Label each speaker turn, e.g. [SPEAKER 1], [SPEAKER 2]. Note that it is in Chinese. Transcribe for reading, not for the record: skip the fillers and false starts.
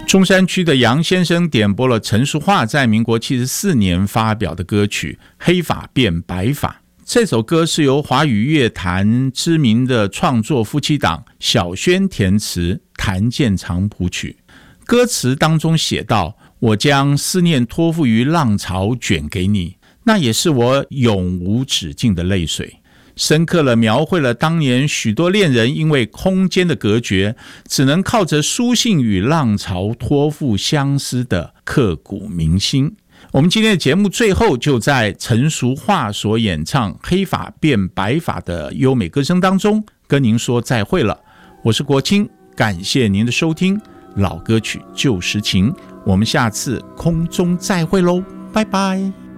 [SPEAKER 1] 中山区的杨先生点播了陈淑桦在民国74年发表的歌曲《黑发变白发》。这首歌是由华语乐坛知名的创作夫妻档小轩填词，谭健常谱曲。歌词当中写道：我将思念托付于浪潮卷给你，那也是我永无止境的泪水。深刻地描绘了当年许多恋人因为空间的隔绝，只能靠着书信与浪潮托付相思的刻骨铭心。我们今天的节目最后就在陈淑桦所演唱《黑发变白发》的优美歌声当中跟您说再会了。我是国清，感谢您的收听，老歌曲旧时情，我们下次空中再会喽，拜拜。